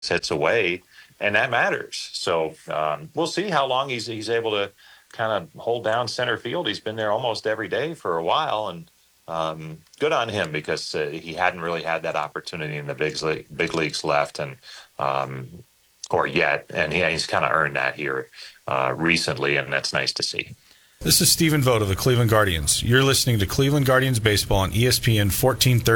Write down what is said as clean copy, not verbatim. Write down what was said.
hits away, and that matters. So we'll see how long he's able to kind of hold down center field. He's been there almost every day for a while, and good on him because he hadn't really had that opportunity in the big leagues left, and or yet, and he's kind of earned that here recently, and that's nice to see. This is Stephen Vogt of the Cleveland Guardians. You're listening to Cleveland Guardians Baseball on ESPN 1430.